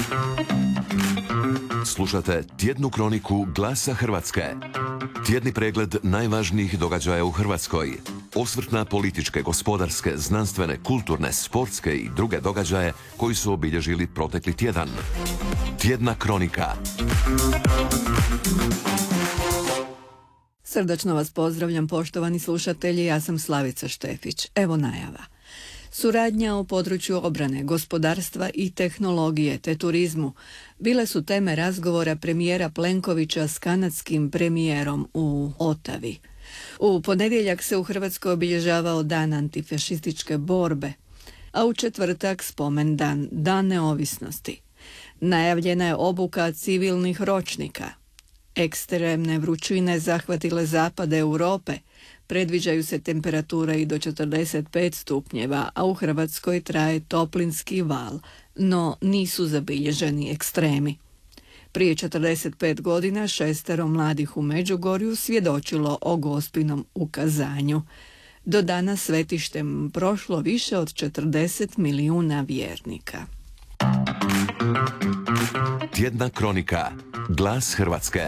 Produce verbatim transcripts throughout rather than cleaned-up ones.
Slušate tjednu kroniku Glasa Hrvatske. Tjedni pregled najvažnijih događaja u Hrvatskoj. Osvrt na političke, gospodarske, znanstvene, kulturne, sportske i druge događaje koji su obilježili protekli tjedan. Tjedna kronika. Srdačno vas pozdravljam, poštovani slušatelji, ja sam Slavica Štefić. Evo najava. Suradnja u području obrane, gospodarstva i tehnologije te turizmu bile su teme razgovora premijera Plenkovića s kanadskim premijerom u Otavi. U ponedjeljak se u Hrvatskoj obilježavao Dan antifašističke borbe, a u četvrtak spomendan Dan neovisnosti. Najavljena je obuka civilnih ročnika. Ekstremne vrućine zahvatile zapad Europe. Predviđaju se temperature i do četrdeset pet stupnjeva, a u Hrvatskoj traje toplinski val, no nisu zabilježeni ekstremi. Prije četrdeset pet godina šestero mladih u Međugorju svjedočilo o Gospinom ukazanju. Do dana svetištem prošlo više od četrdeset milijuna vjernika. Tjedna kronika. Glas Hrvatske.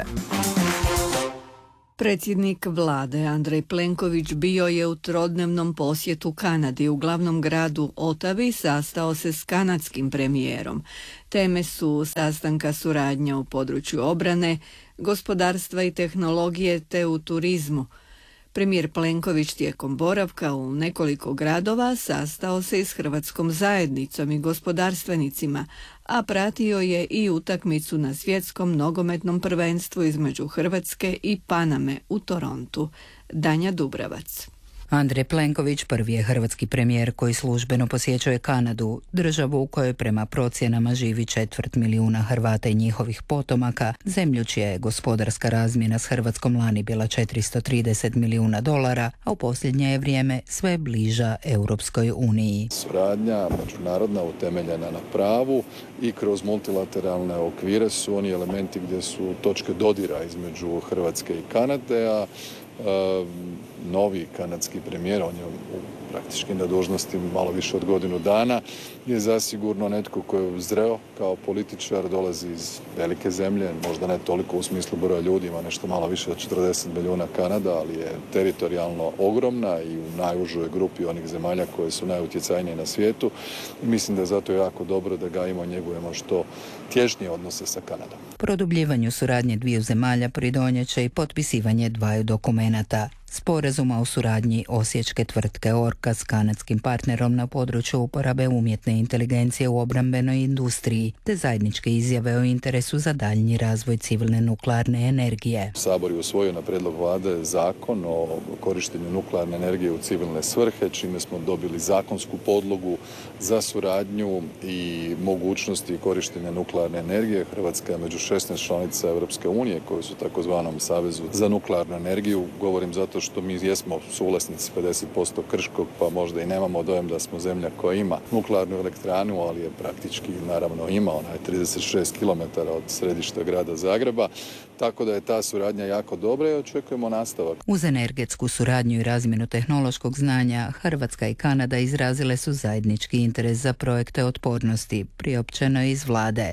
Predsjednik vlade Andrej Plenković bio je u trodnevnom posjetu Kanadi. U glavnom gradu Otavi sastao se s kanadskim premijerom. Teme su sastanka suradnja u području obrane, gospodarstva i tehnologije te u turizmu. Premijer Plenković tijekom boravka u nekoliko gradova sastao se i s hrvatskom zajednicom i gospodarstvenicima, a pratio je i utakmicu na svjetskom nogometnom prvenstvu između Hrvatske i Paname u Torontu. Danja Dubravac. Andrej Plenković prvi je hrvatski premijer koji službeno posjećuje Kanadu, državu u kojoj prema procjenama živi četvrt milijuna Hrvata i njihovih potomaka, zemlju čija je gospodarska razmjena s Hrvatskom lani bila četiristo trideset milijuna dolara, a u posljednje je vrijeme sve bliža Europskoj uniji. Suradnja međunarodna utemeljena na pravu i kroz multilateralne okvire su oni elementi gdje su točke dodira između Hrvatske i Kanade, a Uh, novi kanadski premijer, on je u praktički na dužnosti malo više od godinu dana, je zasigurno netko koji je zreo kao političar, dolazi iz velike zemlje, možda ne toliko u smislu broja ljudi, ima nešto malo više od četrdeset milijuna Kanada, ali je teritorijalno ogromna i u najužoj grupi onih zemalja koje su najutjecajnije na svijetu. I mislim da je zato jako dobro da ga ima njegujemo što tješnije odnose sa Kanadom. Produbljivanju suradnje dviju zemalja pridonijet će i potpisivanje dvaju dokumenata. Sporazuma o suradnji osječke tvrtke Orka s kanadskim partnerom na području uporabe umjetne inteligencije u obrambenoj industriji, te zajedničke izjave o interesu za daljnji razvoj civilne nuklearne energije. Sabor je usvojio na prijedlog vlade zakon o korištenju nuklearne energije u civilne svrhe, čime smo dobili zakonsku podlogu za suradnju i mogućnosti korištenja nuklearne energije. Hrvatska je među šesnaest članica Europske unije koji su takozvanom Savezu za nuklearnu energiju. Govorim zato što mi jesmo suvlasnici pedeset posto Krškog, pa možda i nemamo dojem da smo zemlja koja ima nuklearnu elektranu, ali je praktički naravno ima, ona je trideset šest kilometara od središta grada Zagreba, tako da je ta suradnja jako dobra i očekujemo nastavak. Uz energetsku suradnju i razmjenu tehnološkog znanja, Hrvatska i Kanada izrazile su zajednički interes za projekte otpornosti, priopćeno je iz vlade.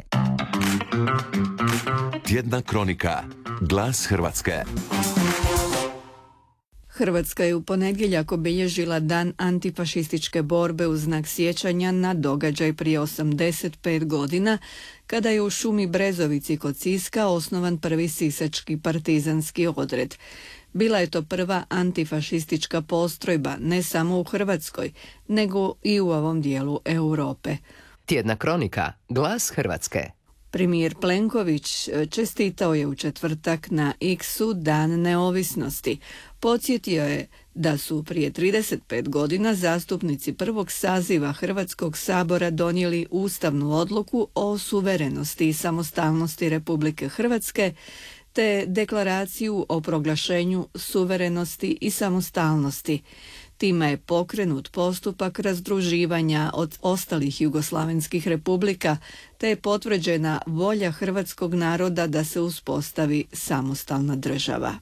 Tjedna kronika. Glas Hrvatske. Hrvatska je u ponedjeljak obilježila Dan antifašističke borbe u znak sjećanja na događaj prije osamdeset pet godina, kada je u šumi Brezovici kod Siska osnovan prvi sisački partizanski odred. Bila je to prva antifašistička postrojba ne samo u Hrvatskoj, nego i u ovom dijelu Europe. Tjedna kronika. Glas Hrvatske. Premijer Plenković čestitao je u četvrtak na X-u Dan neovisnosti. Podsjetio je da su prije trideset pet godina zastupnici prvog saziva Hrvatskog sabora donijeli ustavnu odluku o suverenosti i samostalnosti Republike Hrvatske te deklaraciju o proglašenju suverenosti i samostalnosti. Time je pokrenut postupak razdruživanja od ostalih jugoslavenskih republika, te je potvrđena volja hrvatskog naroda da se uspostavi samostalna država.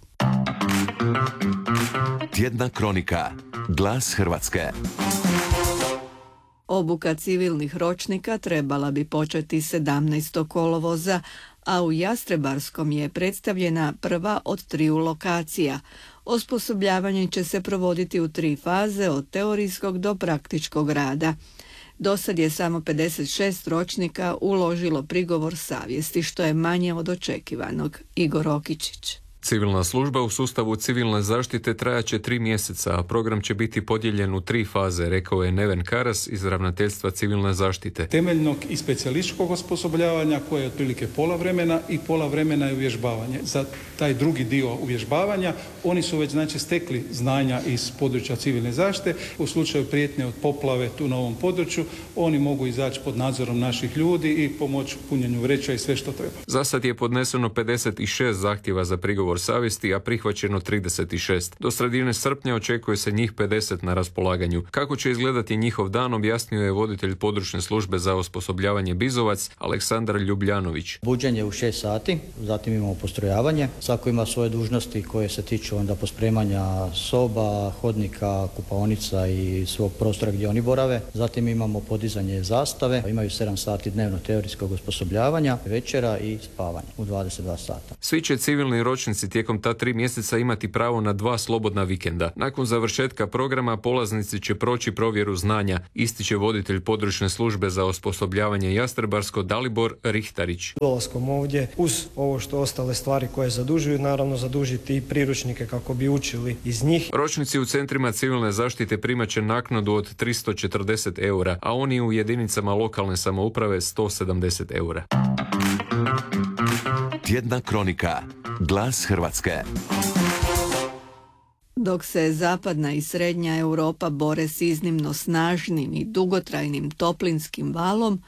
Tjedna kronika. Glas Hrvatske. Obuka civilnih ročnika trebala bi početi sedamnaestog kolovoza, a u Jastrebarskom je predstavljena prva od triju lokacija. Osposobljavanje će se provoditi u tri faze, od teorijskog do praktičkog rada. Dosad je samo pedeset šest ročnika uložilo prigovor savjesti, što je manje od očekivanog. Igor Okičić. Civilna služba u sustavu civilne zaštite trajaće tri mjeseca, a program će biti podijeljen u tri faze, rekao je Neven Karas iz Ravnateljstva civilne zaštite. Temeljnog i specijalističkog osposobljavanja koje je otprilike pola vremena i pola vremena je uvježbavanje. Za taj drugi dio uvježbavanja oni su već znači stekli znanja iz područja civilne zaštite. U slučaju prijetnje od poplave tu na ovom području oni mogu izaći pod nadzorom naših ljudi i pomoći punjenju vreća i sve što treba. Za sad je podneseno pedeset šest zahtjeva za prigovor savjesti, a prihvaćeno trideset šest. Do sredine srpnja očekuje se njih pedeset na raspolaganju. Kako će izgledati njihov dan, objasnio je voditelj područne službe za osposobljavanje Bizovac, Aleksandar Ljubljanović. Buđenje u šest sati, zatim imamo postrojavanje. Svako ima svoje dužnosti koje se tiču onda pospremanja soba, hodnika, kupaonica i svog prostora gdje oni borave. Zatim imamo podizanje zastave, imaju sedam sati dnevno teorijskog osposobljavanja, večera i spavanje u dvadeset dva sata. Svi će civilni ročnici tijekom ta tri mjeseca imati pravo na dva slobodna vikenda. Nakon završetka programa polaznici će proći provjeru znanja, ističe voditelj područne službe za osposobljavanje Jastrebarsko Dalibor Rihtarić. Dolaskom ovdje, uz ovo što ostale stvari koje zadužuju, naravno zadužiti i priručnike kako bi učili iz njih. Ročnici u centrima civilne zaštite primat će naknadu od tristo četrdeset eura, a oni u jedinicama lokalne samouprave sto sedamdeset eura. Tjedna kronika. Glas Hrvatske. Dok se zapadna i srednja Europa bore s iznimno snažnim i dugotrajnim toplinskim valom,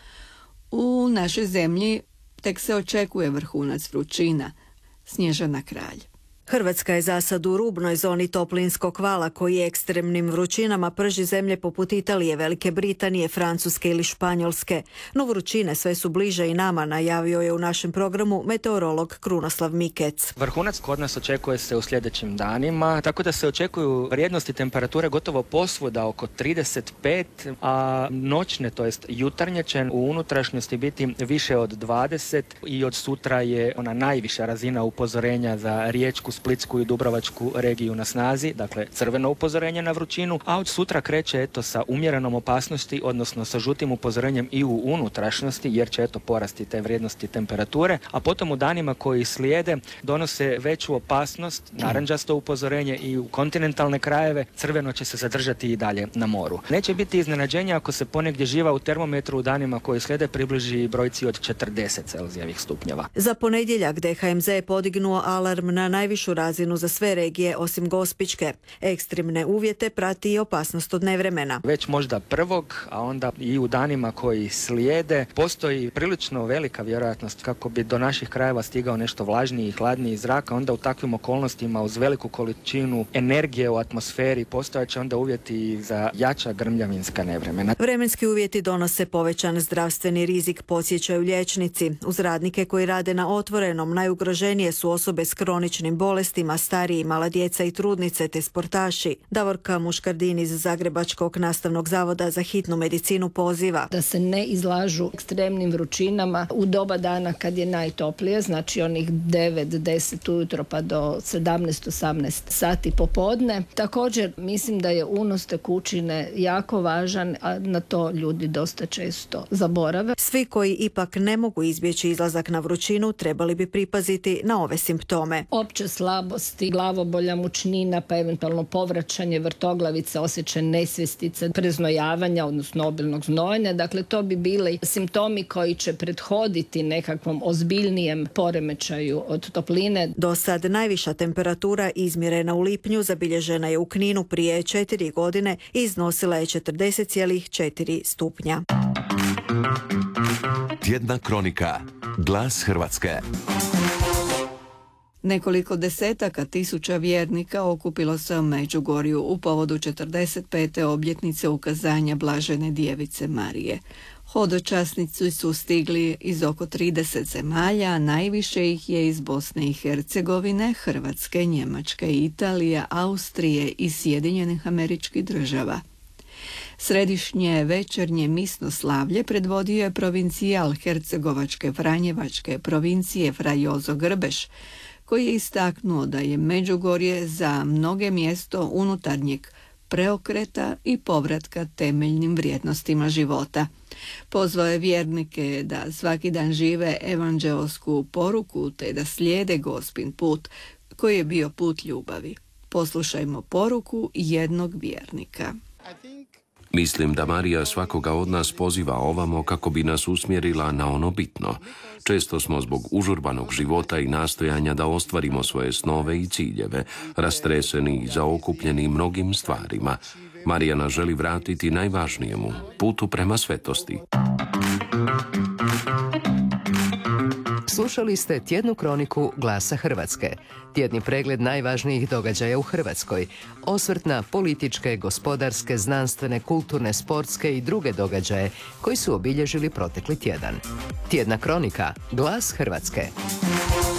u našoj zemlji tek se očekuje vrhunac vrućina. Snježana Kralj. Hrvatska je za sad u rubnoj zoni toplinskog vala koji ekstremnim vrućinama prži zemlje poput Italije, Velike Britanije, Francuske ili Španjolske. No vrućine sve su bliže i nama, najavio je u našem programu meteorolog Krunoslav Mikec. Vrhunac kod nas očekuje se u sljedećim danima, tako da se očekuju vrijednosti temperature gotovo posvuda oko trideset pet, a noćne, to jest jutarnje će u unutrašnjosti biti više od dvadeset i od sutra je ona najviša razina upozorenja za Riječku, Splitsku i Dubrovačku regiju na snazi, dakle crveno upozorenje na vrućinu, a od sutra kreće eto sa umjerenom opasnosti, odnosno sa žutim upozorenjem i u unutrašnjosti, jer će eto porasti te vrijednosti temperature, a potom u danima koji slijede donose veću opasnost, narančasto upozorenje i u kontinentalne krajeve, crveno će se zadržati i dalje na moru. Neće biti iznenađenja ako se ponegdje živa u termometru u danima koji slijede približi brojci od četrdeset Celzijevih stupnjeva. Za ponedjeljak D H M Z je podignuo alarm na najvišu razinu za sve regije osim Gospićke. Ekstremne uvjete prati i opasnost od nevremena. Već možda prvog, a onda i u danima koji slijede, postoji prilično velika vjerojatnost kako bi do naših krajeva stigao nešto vlažniji i hladniji zrak, a onda u takvim okolnostima uz veliku količinu energije u atmosferi postojaće onda uvjeti za jača grmljavinska nevremena. Vremenski uvjeti donose povećan zdravstveni rizik, podsjećaju liječnici. Uz radnike koji rade na otvorenom najugroženije su osobe s kroničnim bolestima, stariji, mala djeca i trudnice te sportaši. Davorka Muškardin iz Zagrebačkog nastavnog zavoda za hitnu medicinu poziva da se ne izlažu ekstremnim vrućinama u doba dana kad je najtoplije, znači onih devet deset ujutro pa do sedamnaest osamnaest sati popodne. Također mislim da je unos tekućine jako važan, a na to ljudi dosta često zaborave. Svi koji ipak ne mogu izbjeći izlazak na vrućinu trebali bi pripaziti na ove simptome. Opće slabosti, glavobolja, mučnina, pa eventualno povraćanje, vrtoglavice, osjećaj nesvjestice, preznojavanja, odnosno obilnog znojenja. Dakle, to bi bili simptomi koji će prethoditi nekakvom ozbiljnijem poremećaju od topline. Do sad najviša temperatura izmjerena u lipnju zabilježena je u Kninu prije četiri godine i iznosila je četrdeset zarez četiri stupnja. Tjedna kronika. Glas Hrvatske. Nekoliko desetaka tisuća vjernika okupilo se u Međugorju u povodu četrdeset pete obljetnice ukazanja Blažene Djevice Marije. Hodočasnici su stigli iz oko trideset zemalja, a najviše ih je iz Bosne i Hercegovine, Hrvatske, Njemačke, Italije, Austrije i Sjedinjenih Američkih Država. Središnje večernje misnoslavlje predvodio je provincijal Hercegovačke Franjevačke provincije Fra Jozo Grbeš, koji je istaknuo da je Međugorje za mnoge mjesto unutarnjeg preokreta i povratka temeljnim vrijednostima života. Pozvao je vjernike da svaki dan žive evanđeosku poruku te da slijede Gospin put, koji je bio put ljubavi. Poslušajmo poruku jednog vjernika. Mislim da Marija svakoga od nas poziva ovamo kako bi nas usmjerila na ono bitno. Često smo zbog užurbanog života i nastojanja da ostvarimo svoje snove i ciljeve, rastreseni i zaokupljeni mnogim stvarima. Marija nas želi vratiti najvažnijemu, putu prema svetosti. Slušali ste tjednu kroniku Glasa Hrvatske. Tjedni pregled najvažnijih događaja u Hrvatskoj. Osvrt na političke, gospodarske, znanstvene, kulturne, sportske i druge događaje koji su obilježili protekli tjedan. Tjedna kronika Glas Hrvatske.